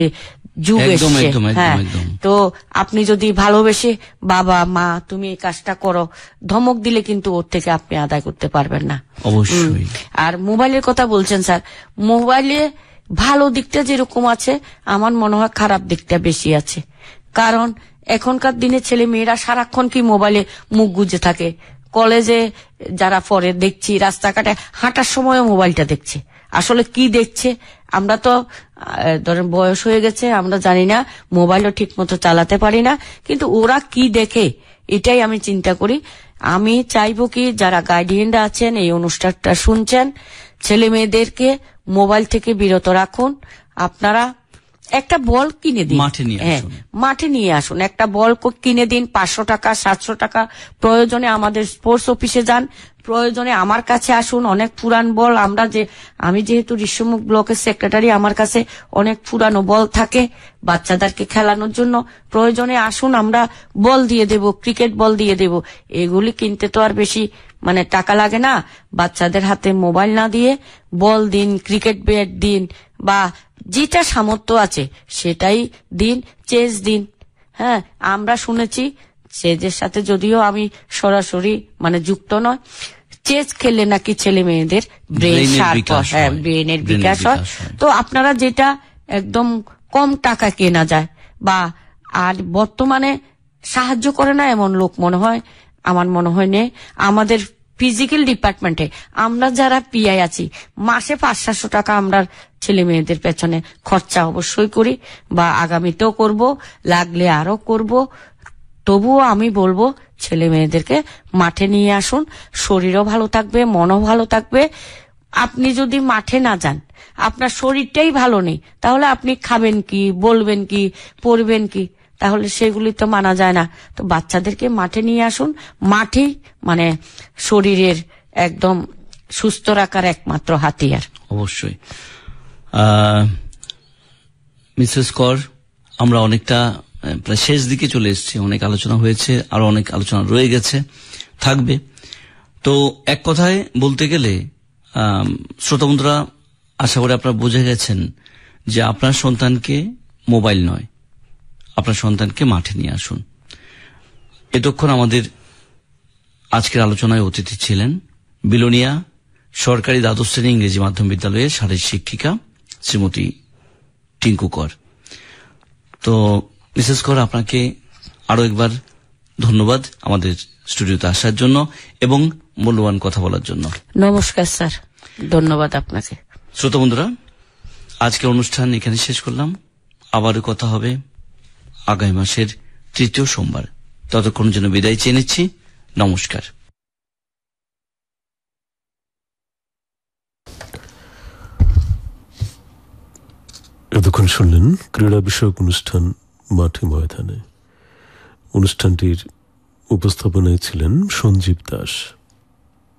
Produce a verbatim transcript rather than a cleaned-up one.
যুগ এসছে। হ্যাঁ, তো আপনি যদি ভালোবেসে বাবা মা তুমি এই কাজটা করো ধমক দিলে কিন্তু ওর থেকে আপনি আদায় করতে পারবেন না অবশ্যই। আর মোবাইলের কথা বলছেন স্যার, মোবাইলে ভালো দিকটা যেরকম আছে আমার মনে হয় খারাপ দিকটা বেশি আছে। কারণ এখনকার দিনে ছেলে মেয়েরা সারাক্ষণ কি মোবাইলে মুখ গুজে থাকে। কলেজে যারা পড়ে দেখছি রাস্তাঘাটে হাঁটার সময় মোবাইলটা দেখছে। আসলে কি দেখছে আমরা তো ধরেন বয়স হয়ে গেছে, আমরা জানি না, মোবাইলও ঠিক মতো চালাতে পারি না, কিন্তু ওরা কি দেখে এটাই আমি চিন্তা করি। আমি চাইবো কি যারা গার্ডিয়ানরা আছেন এই অনুষ্ঠানটা শুনছেন, ছেলে মেয়েদেরকে মোবাইল থেকে বিরত রাখুন। আপনারা একটা বল কিনে দিন, মাঠে নিয়ে হ্যাঁ মাঠে নিয়ে আসুন, একটা বল কিনে দিন, পাঁচশো টাকা সাতশো টাকা, প্রয়োজনে আমাদের স্পোর্টস অফিসে যান, প্রয়োজনে আমার কাছে আসুন। অনেক পুরান বল আমরা যে আমি যেহেতু ঋষ্যমুখ ব্লকের সেক্রেটারি, আমার কাছে অনেক পুরানো বল থাকে বাচ্চাদেরকে খেলানোর জন্য। প্রয়োজনে আসুন, আমরা বল দিয়ে দেব, ক্রিকেট বল দিয়ে দেব। এগুলি কিনতে তো আর বেশি মানে টাকা লাগে না। বাচ্চাদের হাতে মোবাইল না দিয়ে বল দিন, ক্রিকেট ব্যাট দিন, বা যেটা সামর্থ্য আছে সেটাই দিন, চেস দিন। হ্যাঁ, আমরা শুনেছি চেজের সাথে যদিও আমি সরাসরি মানে যুক্ত নয়, চেস খেললে নাকি ছেলে মেয়েদের ব্রেন শার্প হয়, হ্যাঁ ব্রেনের বিকাশ হয়। তো আপনারা যেটা একদম কম টাকা কেনা যায় বা আর বর্তমানে সাহায্য করে না এমন লোক মনে হয় আমার মনে হয় নেই। আমাদের ফিজিক্যাল ডিপার্টমেন্টে আমরা যারা পিআই আছি মাসে পাঁচ সাতশো টাকা আমরা ছেলে মেয়েদের পেছনে খরচা অবশ্যই করি, বা আগামীতেও করব, লাগলে আরো করব। তবুও আমি বলবো ছেলে মেয়েদেরকে মাঠে নিয়ে আসুন, শরীরও ভালো থাকবে, মনও ভালো থাকবে। আপনি যদি মাঠে না যান, আপনার শরীরটাই ভালো নেই, তাহলে আপনি খাবেন কি, বলবেন কি, পড়বেন কি? তাহলে সেগুলি তো মানা যায় না। তো বাচ্চাদেরকে মাঠে নিয়ে আসুন, মাঠেই মানে শরীরের একদম সুস্থ রাখার একমাত্র হাতিয়ার। অবশ্যই। মিসেস কর, আমরা অনেকটা প্রায় শেষ দিকে চলে এসেছি, অনেক আলোচনা হয়েছে, আরো অনেক আলোচনা রয়ে গেছে, থাকবে। তো এক কথায় বলতে গেলে শ্রোতা বন্ধুরা, আশা করি আপনারা বুঝে গেছেন যে আপনার সন্তানকে মোবাইল নয়, আপনার সন্তানকে মাঠে নিয়ে আসুন। এতক্ষণ আমাদের আজকের আলোচনায় অতিথি ছিলেন বিলোনিয়া সরকারি দ্বাদশ শ্রেণী ইংরেজি মাধ্যম বিদ্যালয়ের শারীরিক শিক্ষিকা শ্রীমতী টিঙ্কু কর। তো মিসেস কর, আপনাকে আরো একবার ধন্যবাদ আমাদের স্টুডিওতে আসার জন্য এবং মূল্যবান কথা বলার জন্য। নমস্কার স্যার, ধন্যবাদ আপনাকে। শ্রোতা বন্ধুরা, আজকের অনুষ্ঠান এখানে শেষ করলাম। আবারও কথা হবে আগামী মাসের তৃতীয় সোমবার। ততক্ষণের জন্য বিদায় চেয়ে নিচ্ছি। নমস্কার। এতক্ষণ শুনলেন ক্রীড়া বিষয়ক অনুষ্ঠান মাঠে ময়দানে। অনুষ্ঠানটির উপস্থাপনায় ছিলেন সঞ্জীব দাস।